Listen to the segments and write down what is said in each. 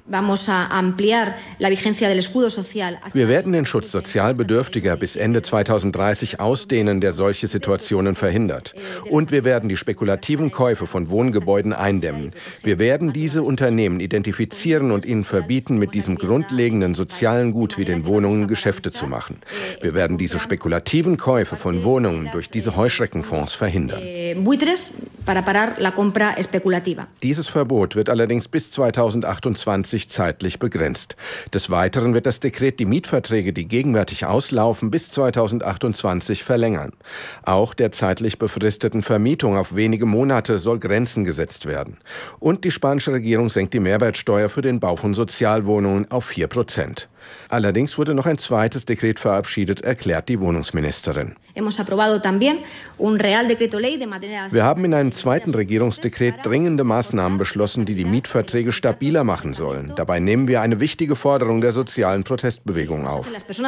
Wir werden den Schutz sozial Bedürftiger bis Ende 2030 ausdehnen, der solche Situationen verhindert. Und wir werden die spekulativen Käufe von Wohngebäuden eindämmen. Wir werden diese Unternehmen identifizieren und ihnen verbieten, mit diesem grundlegenden sozialen Gut wie den Wohnungen Geschäfte zu machen. Wir werden diese spekulativen Käufe von Wohnungen durch diese Heuschreckenfonds verhindern. Dieses Verbot wird allerdings bis 2028 zeitlich begrenzt. Des Weiteren wird das Dekret die Mietverträge, die gegenwärtig auslaufen, bis 2028 verlängern. Auch der zeitlich befristeten Vermietung auf wenige Monate soll Grenzen gesetzt werden. Und die spanische Regierung senkt die Mehrwertsteuer für den Bau von Sozialwohnungen auf 4%. Allerdings wurde noch ein zweites Dekret verabschiedet, erklärt die Wohnungsministerin. Wir haben in einem zweiten Regierungsdekret dringende Maßnahmen beschlossen, die die Mietverträge stabiler machen sollen. Dabei nehmen wir eine wichtige Forderung der sozialen Protestbewegung auf.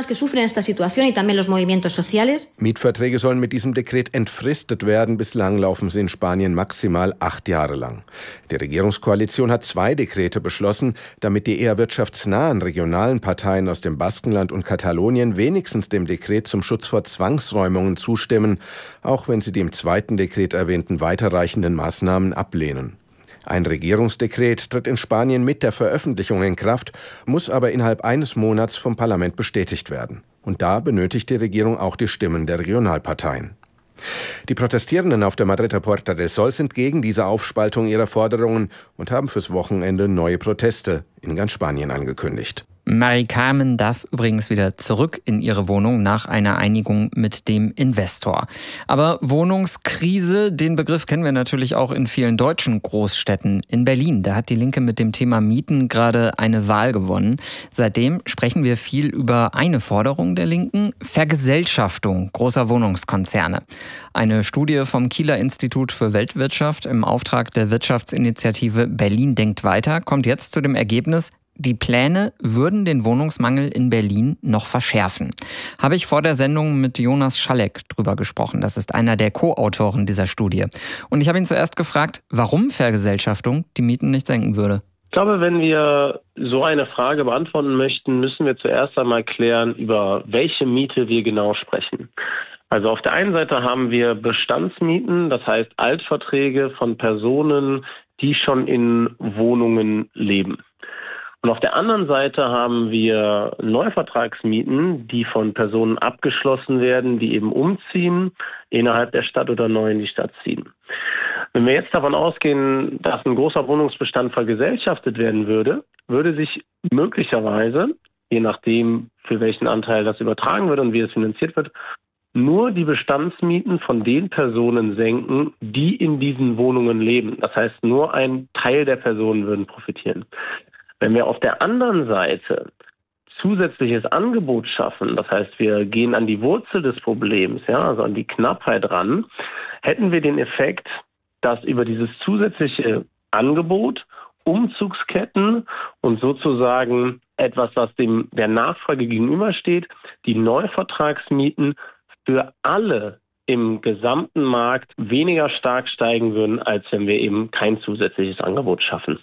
Mietverträge sollen mit diesem Dekret entfristet werden. Bislang laufen sie in Spanien maximal 8 Jahre lang. Die Regierungskoalition hat 2 Dekrete beschlossen, damit die eher wirtschaftsnahen regionalen Parteien aus dem Baskenland und Katalonien wenigstens dem Dekret zum Schutz vor Zwangsräumungen zustimmen, auch wenn sie die im zweiten Dekret erwähnten weiterreichenden Maßnahmen ablehnen. Ein Regierungsdekret tritt in Spanien mit der Veröffentlichung in Kraft, muss aber innerhalb eines Monats vom Parlament bestätigt werden. Und da benötigt die Regierung auch die Stimmen der Regionalparteien. Die Protestierenden auf der Madrider Puerta del Sol sind gegen diese Aufspaltung ihrer Forderungen und haben fürs Wochenende neue Proteste in ganz Spanien angekündigt. Mari-Carmen darf übrigens wieder zurück in ihre Wohnung nach einer Einigung mit dem Investor. Aber Wohnungskrise, den Begriff kennen wir natürlich auch in vielen deutschen Großstädten. In Berlin, da hat die Linke mit dem Thema Mieten gerade eine Wahl gewonnen. Seitdem sprechen wir viel über eine Forderung der Linken: Vergesellschaftung großer Wohnungskonzerne. Eine Studie vom Kieler Institut für Weltwirtschaft im Auftrag der Wirtschaftsinitiative Berlin denkt weiter kommt jetzt zu dem Ergebnis, die Pläne würden den Wohnungsmangel in Berlin noch verschärfen. Habe ich vor der Sendung mit Jonas Schalek drüber gesprochen. Das ist einer der Co-Autoren dieser Studie. Und ich habe ihn zuerst gefragt, warum Vergesellschaftung die Mieten nicht senken würde. Ich glaube, wenn wir so eine Frage beantworten möchten, müssen wir zuerst einmal klären, über welche Miete wir genau sprechen. Also auf der einen Seite haben wir Bestandsmieten, das heißt Altverträge von Personen, die schon in Wohnungen leben. Und auf der anderen Seite haben wir Neuvertragsmieten, die von Personen abgeschlossen werden, die eben umziehen, innerhalb der Stadt oder neu in die Stadt ziehen. Wenn wir jetzt davon ausgehen, dass ein großer Wohnungsbestand vergesellschaftet werden würde, würde sich möglicherweise, je nachdem für welchen Anteil das übertragen wird und wie es finanziert wird, nur die Bestandsmieten von den Personen senken, die in diesen Wohnungen leben. Das heißt, nur ein Teil der Personen würden profitieren. Wenn wir auf der anderen Seite zusätzliches Angebot schaffen, das heißt, wir gehen an die Wurzel des Problems, also an die Knappheit ran, hätten wir den Effekt, dass über dieses zusätzliche Angebot Umzugsketten und sozusagen etwas, was dem der Nachfrage gegenübersteht, die Neuvertragsmieten für alle im gesamten Markt weniger stark steigen würden, als wenn wir eben kein zusätzliches Angebot schaffen.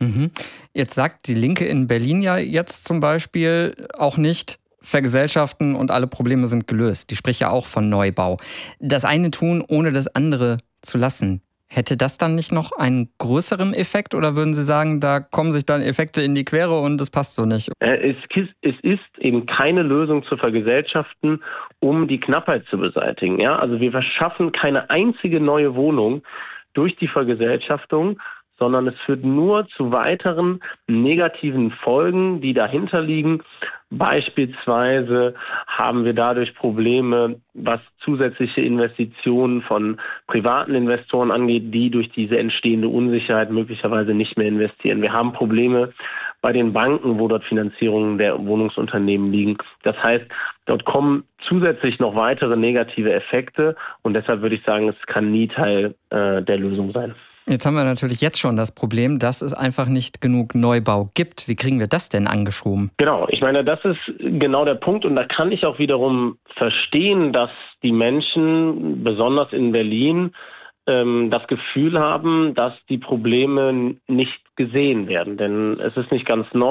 Jetzt sagt die Linke in Berlin ja jetzt zum Beispiel auch nicht, vergesellschaften und alle Probleme sind gelöst. Die spricht ja auch von Neubau. Das eine tun, ohne das andere zu lassen. Hätte das dann nicht noch einen größeren Effekt oder würden Sie sagen, da kommen sich dann Effekte in die Quere und das passt so nicht? Es ist eben keine Lösung zu vergesellschaften, um die Knappheit zu beseitigen. Ja? Also wir verschaffen keine einzige neue Wohnung durch die Vergesellschaftung, sondern es führt nur zu weiteren negativen Folgen, die dahinter liegen. Beispielsweise haben wir dadurch Probleme, was zusätzliche Investitionen von privaten Investoren angeht, die durch diese entstehende Unsicherheit möglicherweise nicht mehr investieren. Wir haben Probleme bei den Banken, wo dort Finanzierungen der Wohnungsunternehmen liegen. Das heißt, dort kommen zusätzlich noch weitere negative Effekte und deshalb würde ich sagen, es kann nie Teil der Lösung sein. Jetzt haben wir natürlich jetzt schon das Problem, dass es einfach nicht genug Neubau gibt. Wie kriegen wir das denn angeschoben? Genau, ich meine, das ist genau der Punkt. Und da kann ich auch wiederum verstehen, dass die Menschen, besonders in Berlin, das Gefühl haben, dass die Probleme nicht gesehen werden. Denn es ist nicht ganz neu.